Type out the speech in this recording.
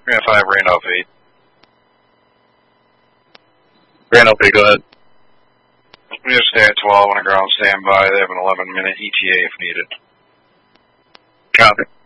Grand 5, Randolph 8. Randolph 8, go ahead. We just stay at 12 on a ground standby. They have an 11-minute ETA if needed. Copy.